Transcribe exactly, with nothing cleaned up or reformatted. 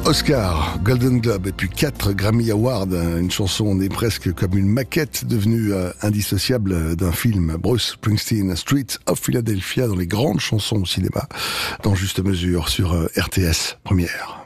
Oscar, Golden Globe et puis quatre Grammy Awards. Une chanson née presque comme une maquette devenue euh, indissociable d'un film. Bruce Springsteen, Street of Philadelphia, dans les grandes chansons au cinéma, dans Juste Mesure sur euh, R T S Première.